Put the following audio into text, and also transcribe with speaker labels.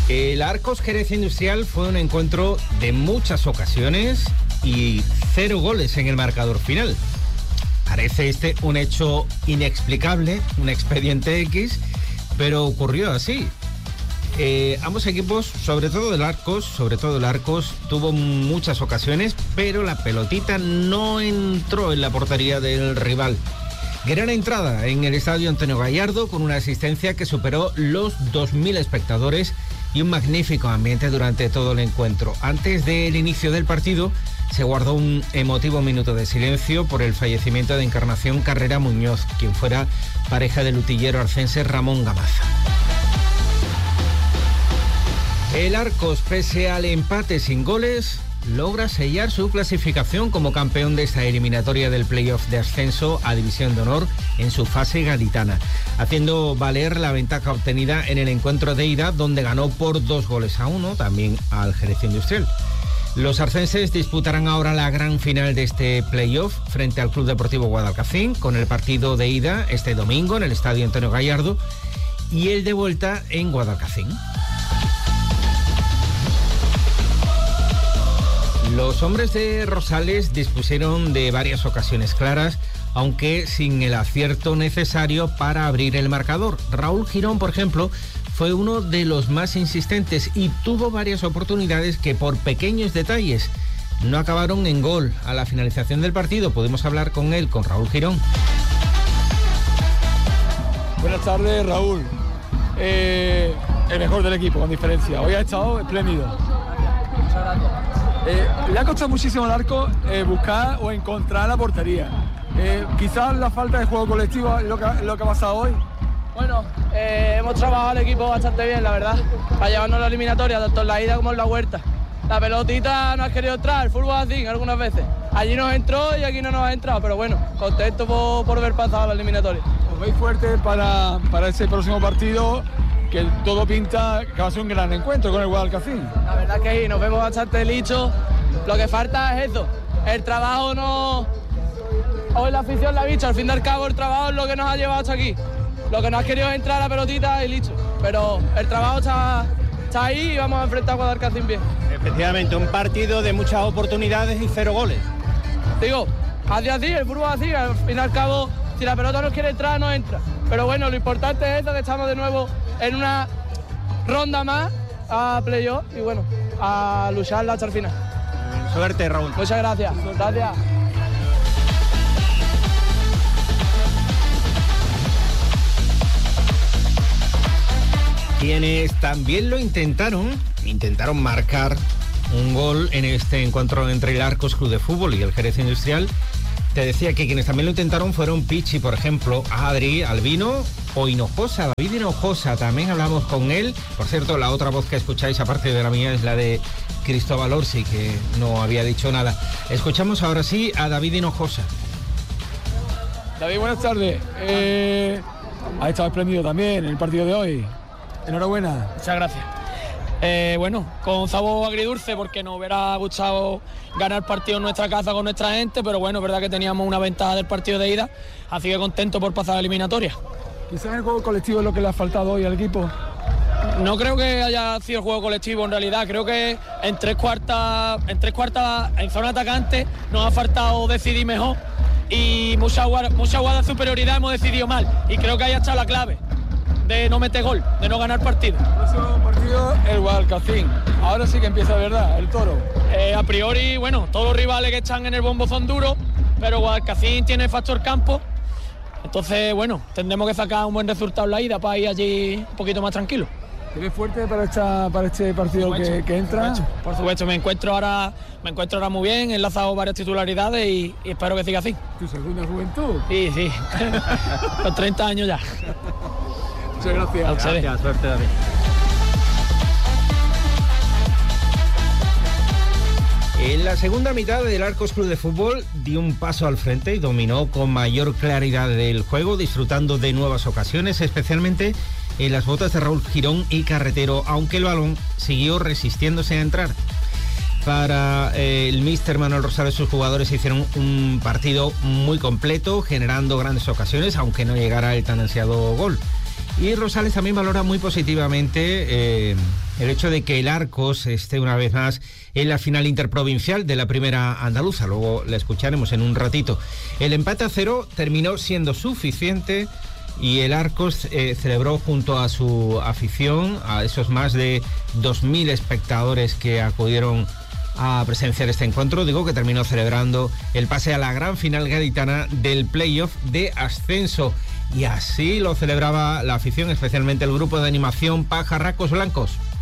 Speaker 1: El Arcos Jerez Industrial fue un encuentro de muchas ocasiones y 0 goles en el marcador final. Parece este un hecho inexplicable, un expediente X, pero ocurrió así. Ambos equipos, sobre todo el Arcos, tuvo muchas ocasiones, pero la pelotita no entró en la portería del rival. Gran entrada en el estadio Antonio Gallardo, con una asistencia que superó los 2.000 espectadores y un magnífico ambiente durante todo el encuentro. Antes del inicio del partido, se guardó un emotivo minuto de silencio por el fallecimiento de Encarnación Carrera Muñoz, quien fuera pareja del utillero arcense Ramón Gamaza. El Arcos, pese al empate sin goles, logra sellar su clasificación como campeón de esta eliminatoria del playoff de ascenso a División de Honor en su fase gaditana, haciendo valer la ventaja obtenida en el encuentro de ida, donde ganó por 2-1 también al Jerez Industrial. Los arcenses disputarán ahora la gran final de este playoff frente al Club Deportivo Guadalcacín, con el partido de ida este domingo en el estadio Antonio Gallardo y el de vuelta en Guadalcacín. Los hombres de Rosales dispusieron de varias ocasiones claras, aunque sin el acierto necesario para abrir el marcador. Raúl Girón, por ejemplo, fue uno de los más insistentes y tuvo varias oportunidades que por pequeños detalles no acabaron en gol. A la finalización del partido pudimos hablar con él, con Raúl Girón.
Speaker 2: Buenas tardes, Raúl. El mejor del equipo, con diferencia. Hoy ha estado espléndido. Muchas gracias. Le ha costado muchísimo al Arco buscar o encontrar la portería. Quizás la falta de juego colectivo es lo que ha pasado hoy.
Speaker 3: Bueno, hemos trabajado el equipo bastante bien, la verdad, para llevarnos la eliminatoria, tanto en la ida como en la vuelta. La pelotita no ha querido entrar, el fútbol así algunas veces. Allí nos entró y aquí no nos ha entrado, pero bueno, contento por haber pasado la eliminatoria.
Speaker 2: ¿Os veis fuerte para ese próximo partido? Que todo pinta que va a ser un gran encuentro con el Guadalcacín.
Speaker 3: La verdad que sí, nos vemos bastante listos. Lo que falta es eso, el trabajo no... Hoy la afición la ha visto, al fin y al cabo el trabajo es lo que nos ha llevado hasta aquí. Lo que no ha querido es entrar a la pelotita y listo. Pero el trabajo está ahí y vamos a enfrentar a Guadalcacín bien.
Speaker 4: Efectivamente, un partido de muchas oportunidades y 0 goles.
Speaker 3: Digo, así, el fútbol así, al fin y al cabo, si la pelota no quiere entrar, no entra. Pero bueno, lo importante es eso, que estamos de nuevo en una ronda más a playoff y bueno, a lucharla hasta el final.
Speaker 4: Suerte, Raúl.
Speaker 3: Muchas gracias. Gracias.
Speaker 1: Quienes también lo intentaron marcar un gol en este encuentro entre el Arcos Club de Fútbol y el Jerez Industrial. Te decía que quienes también lo intentaron fueron Pichi, por ejemplo, Adri, Albino o Hinojosa. David Hinojosa, también hablamos con él. Por cierto, la otra voz que escucháis, aparte de la mía, es la de Cristóbal Orsi, que no había dicho nada. Escuchamos ahora sí a David Hinojosa.
Speaker 2: David, buenas tardes. Ha estado espléndido también en el partido de hoy. Enhorabuena.
Speaker 3: Muchas gracias. Bueno, con sabor agridulce porque nos hubiera gustado ganar partido en nuestra casa con nuestra gente, pero bueno, es verdad que teníamos una ventaja del partido de ida, así que contento por pasar la eliminatoria.
Speaker 2: Quizás el juego colectivo es lo que le ha faltado hoy al equipo.
Speaker 3: No creo que haya sido el juego colectivo en realidad, creo que en tres cuartas, en zona atacante nos ha faltado decidir mejor y mucha guarda de superioridad hemos decidido mal y creo que ahí está la clave de no meter gol, de no ganar partido.
Speaker 2: El próximo partido, el Guadalcacín. Ahora sí que empieza, ¿verdad? El Toro.
Speaker 3: A priori, bueno, todos los rivales que están en el bombo son duros, pero Guadalcacín tiene factor campo. Entonces, bueno, tendremos que sacar un buen resultado en la ida para ir allí un poquito más tranquilo.
Speaker 2: ¿Te ves fuerte para este partido que entra?
Speaker 3: Por supuesto, me encuentro ahora muy bien, he enlazado varias titularidades y espero que siga así.
Speaker 2: ¿Tu segunda juventud?
Speaker 3: Sí. Con 30 años ya.
Speaker 2: Muchas gracias.
Speaker 4: Gracias, suerte, David.
Speaker 1: En la segunda mitad, el Arcos Club de Fútbol dio un paso al frente y dominó con mayor claridad el juego, disfrutando de nuevas ocasiones, especialmente en las botas de Raúl Girón y Carretero, aunque el balón siguió resistiéndose a entrar. Para el míster Manuel Rosales, sus jugadores hicieron un partido muy completo, generando grandes ocasiones, aunque no llegara el tan ansiado gol. Y Rosales también valora muy positivamente el hecho de que el Arcos esté una vez más en la final interprovincial de la primera andaluza. Luego la escucharemos en un ratito. El empate a 0 terminó siendo suficiente y el Arcos celebró junto a su afición, a esos más de 2.000 espectadores que acudieron a presenciar este encuentro, digo que terminó celebrando el pase a la gran final gaditana del playoff de ascenso. Y así lo celebraba la afición, especialmente el grupo de animación Pajarracos Blancos.